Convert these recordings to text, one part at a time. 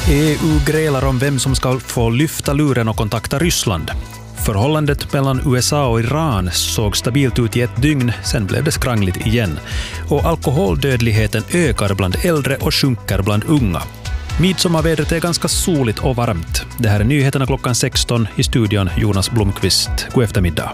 EU grälar om vem som ska få lyfta luren och kontakta Ryssland. Förhållandet mellan USA och Iran såg stabilt ut i ett dygn, sen blev det skrangligt igen. Och alkoholdödligheten ökar bland äldre och sjunker bland unga. Midsommarvädret är ganska soligt och varmt. Det här är nyheterna klockan 16 i studion Jonas Blomqvist. God eftermiddag.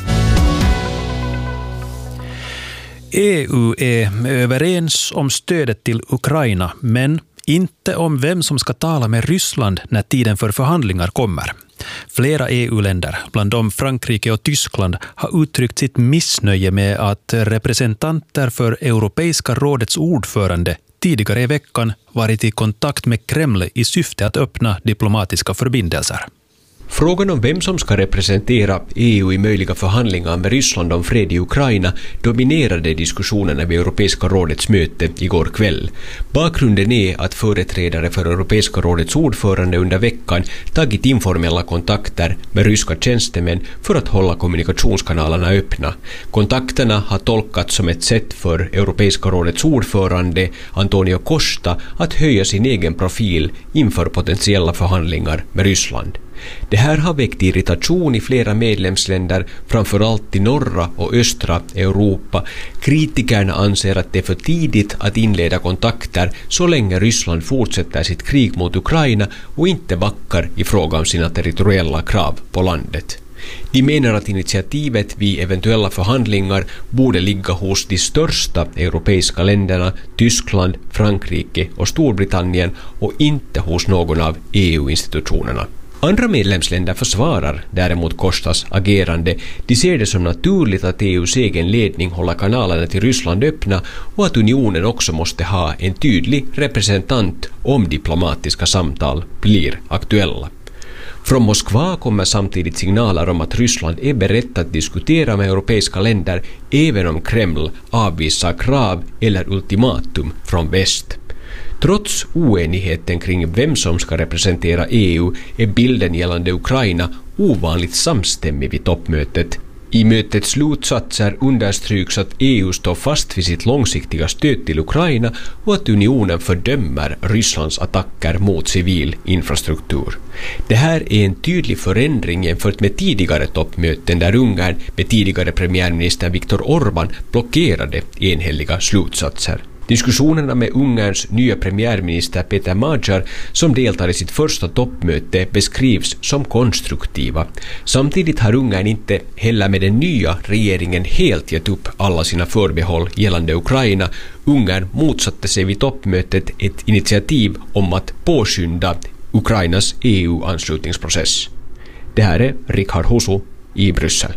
EU är överens om stödet till Ukraina, men inte om vem som ska tala med Ryssland när tiden för förhandlingar kommer. Flera EU-länder, bland dem Frankrike och Tyskland, har uttryckt sitt missnöje med att representanter för Europeiska rådets ordförande tidigare i veckan varit i kontakt med Kreml i syfte att öppna diplomatiska förbindelser. Frågan om vem som ska representera EU i möjliga förhandlingar med Ryssland om fred i Ukraina dominerade diskussionerna vid Europeiska rådets möte igår kväll. Bakgrunden är att företrädare för Europeiska rådets ordförande under veckan tagit informella kontakter med ryska tjänstemän för att hålla kommunikationskanalerna öppna. Kontakterna har tolkats som ett sätt för Europeiska rådets ordförande Antonio Costa att höja sin egen profil inför potentiella förhandlingar med Ryssland. Det här har väckt irritation i flera medlemsländer, framförallt i norra och östra Europa. Kritikerna anser att det är för tidigt att inleda kontakter så länge Ryssland fortsätter sitt krig mot Ukraina och inte backar i fråga om sina territoriella krav på landet. De menar att initiativet vid eventuella förhandlingar borde ligga hos de största europeiska länderna, Tyskland, Frankrike och Storbritannien, och inte hos någon av EU-institutionerna. Andra medlemsländer försvarar däremot Costas agerande. De ser det som naturligt att EUs egen ledning håller kanalerna till Ryssland öppna och att unionen också måste ha en tydlig representant om diplomatiska samtal blir aktuella. Från Moskva kommer samtidigt signaler om att Ryssland är berett att diskutera med europeiska länder även om Kreml avvisar krav eller ultimatum från väst. Trots oenigheten kring vem som ska representera EU är bilden gällande Ukraina ovanligt samstämmig vid toppmötet. I mötets slutsatser understryks att EU står fast vid sitt långsiktiga stöd till Ukraina och att unionen fördömer Rysslands attacker mot civil infrastruktur. Det här är en tydlig förändring jämfört med tidigare toppmöten där Ungern med tidigare premiärminister Viktor Orbán blockerade enhälliga slutsatser. Diskussionerna med Ungerns nya premiärminister Peter Magyar, som deltar i sitt första toppmöte, beskrivs som konstruktiva. Samtidigt har Ungern inte heller med den nya regeringen helt gett upp alla sina förbehåll gällande Ukraina. Ungern motsatte sig vid toppmötet ett initiativ om att påskynda Ukrainas EU-anslutningsprocess. Det här är Richard Husu i Bryssel.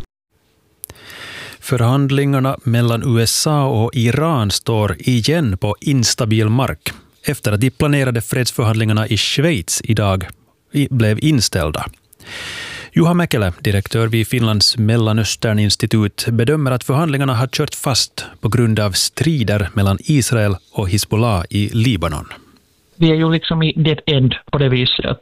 Förhandlingarna mellan USA och Iran står igen på instabil mark efter att de planerade fredsförhandlingarna i Schweiz idag blev inställda. Juha Mäkelä, direktör vid Finlands Mellanösterninstitut, bedömer att förhandlingarna har kört fast på grund av strider mellan Israel och Hizbollah i Libanon. Vi är ju liksom i dead end på det viset att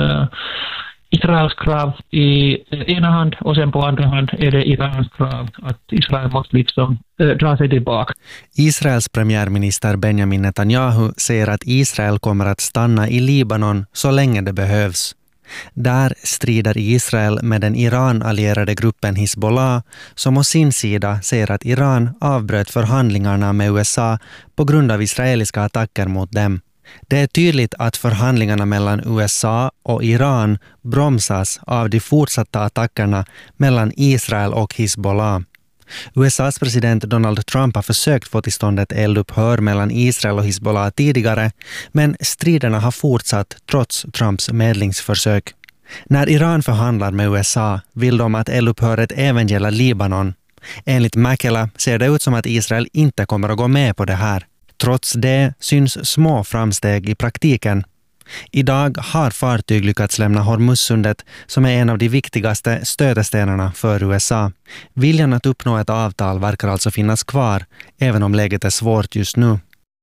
Israels krav i ena hand och sen på andra hand är det Irans krav att Israel måste liksom dra sig tillbaka. Israels premiärminister Benjamin Netanyahu säger att Israel kommer att stanna i Libanon så länge det behövs. Där strider Israel med den Iran-allierade gruppen Hizbollah, som å sin sida säger att Iran avbröt förhandlingarna med USA på grund av israeliska attacker mot dem. Det är tydligt att förhandlingarna mellan USA och Iran bromsas av de fortsatta attackerna mellan Israel och Hizbollah. USAs president Donald Trump har försökt få till stånd ett eldupphör mellan Israel och Hizbollah tidigare, men striderna har fortsatt trots Trumps medlingsförsök. När Iran förhandlar med USA vill de att eldupphöret även gäller Libanon. Enligt Mäkelä ser det ut som att Israel inte kommer att gå med på det här. Trots det syns små framsteg i praktiken. Idag har fartyg lyckats lämna Hormuzsundet, som är en av de viktigaste stötestenarna för USA. Viljan att uppnå ett avtal verkar alltså finnas kvar, även om läget är svårt just nu.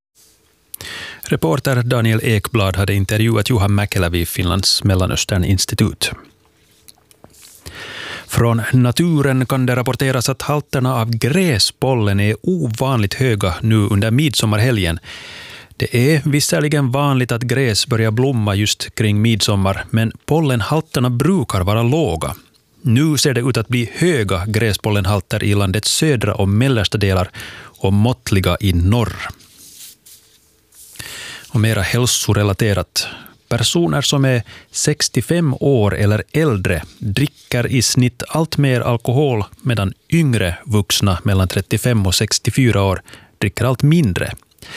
Reporter Daniel Ekblad hade intervjuat Juha Mäkelä vid Finlands Mellanösterninstitut. Från naturen kan det rapporteras att halterna av gräspollen är ovanligt höga nu under midsommarhelgen. Det är visserligen vanligt att gräs börjar blomma just kring midsommar, men pollenhalterna brukar vara låga. Nu ser det ut att bli höga gräspollenhalter i landets södra och mellersta delar och måttliga i norr. Och mera hälsorelaterat. Personer som är 65 år eller äldre dricker i snitt allt mer alkohol, medan yngre vuxna mellan 35 och 64 år dricker allt mindre.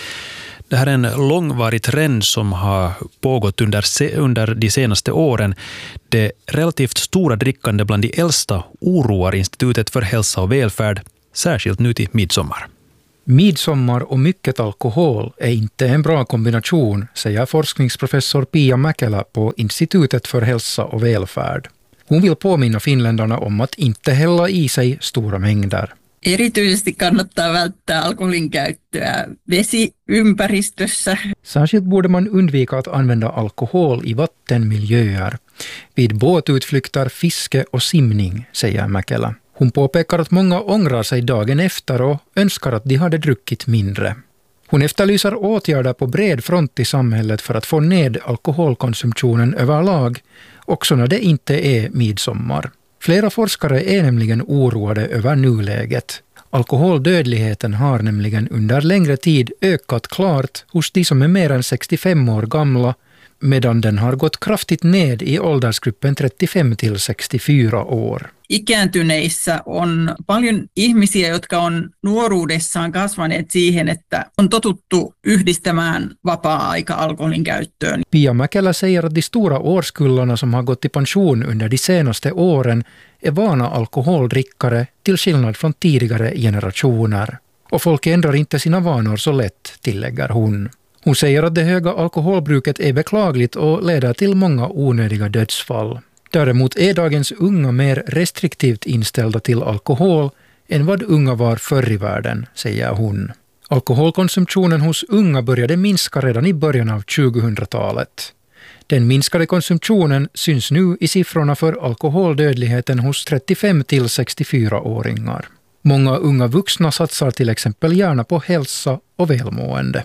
Det här är en långvarig trend som har pågått under de senaste åren. Det relativt stora drickande bland de äldsta oroar Institutet för hälsa och välfärd, särskilt nu till midsommar. Midsommar och mycket alkohol är inte en bra kombination, säger forskningsprofessor Pia Mäkelä på Institutet för hälsa och välfärd. Hon vill påminna finländarna om att inte hälla i sig stora mängder. Erityisesti kannattaa välttää alkoholin käyttöä vesiympäristössä. Särskilt borde man undvika att använda alkohol i vattenmiljöer. Vid båtutflykter, fiske och simning, säger Mäkelä. Hon påpekar att många ångrar sig dagen efter och önskar att de hade druckit mindre. Hon efterlyser åtgärder på bred front i samhället för att få ned alkoholkonsumtionen överlag, också när det inte är midsommar. Flera forskare är nämligen oroade över nuläget. Alkoholdödligheten har nämligen under längre tid ökat klart hos de som är mer än 65 år gamla, medan den har gått kraftigt ned i åldersgruppen 35 till 64 år. Ikääntyneissä on paljon ihmisiä, jotka on nuoruudessaan kasvaneet siihen, että on totuttu yhdistämään vapaa-aika alkoholin käyttöön. Pia Mäkelä säger att de stora årskullarna som har gått i pension under de senaste åren är vana alkoholdrickare till skillnad från tidigare generationer. Och folk ändrar inte sina vanor så lätt, tillägger hon. Hon säger att det höga alkoholbruket är beklagligt och leder till många onödiga dödsfall. Däremot är dagens unga mer restriktivt inställda till alkohol än vad unga var förr i världen, säger hon. Alkoholkonsumtionen hos unga började minska redan i början av 2000-talet. Den minskade konsumtionen syns nu i siffrorna för alkoholdödligheten hos 35 till 64-åringar. Många unga vuxna satsar till exempel gärna på hälsa och välmående.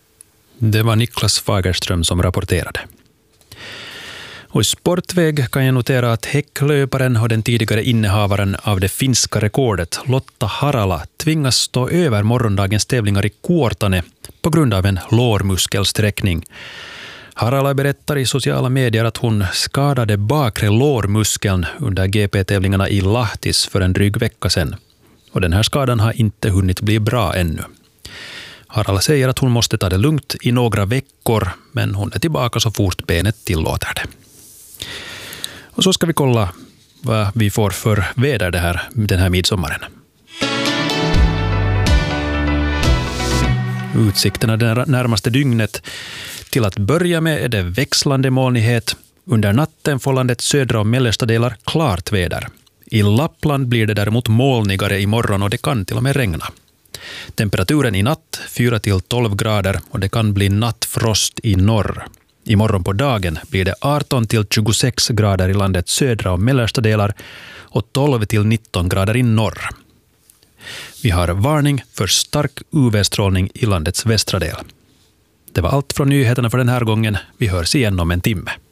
Det var Niklas Fagerström som rapporterade. Och i sportväg kan jag notera att häcklöparen och den tidigare innehavaren av det finska rekordet, Lotta Harala, tvingas stå över morgondagens tävlingar i Kuortane på grund av en lårmuskelsträckning. Harala berättar i sociala medier att hon skadade bakre lårmuskeln under GP-tävlingarna i Lahtis för en dryg vecka sedan. Och den här skadan har inte hunnit bli bra ännu. Harala säger att hon måste ta det lugnt i några veckor, men hon är tillbaka så fort benet tillåter det. Och så ska vi kolla vad vi får för väder den här midsommaren. Utsikterna det närmaste dygnet. Till att börja med är det växlande molnighet. Under natten får landets södra och mellersta delar klart väder. I Lappland blir det däremot molnigare imorgon och det kan till och med regna. Temperaturen i natt 4 till 12 grader och det kan bli nattfrost i norr. Imorgon på dagen blir det 18 till 26 grader i landets södra och mellersta delar och 12 till 19 grader i norr. Vi har varning för stark UV-strålning i landets västra del. Det var allt från nyheterna för den här gången. Vi hörs igen om en timme.